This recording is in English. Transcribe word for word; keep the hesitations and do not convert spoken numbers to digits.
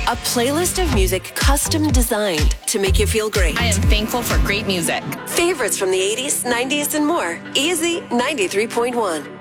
A playlist of music custom designed to make you feel great. I am thankful for great music. Favorites from the eighties, nineties, and more. Easy ninety-three point one.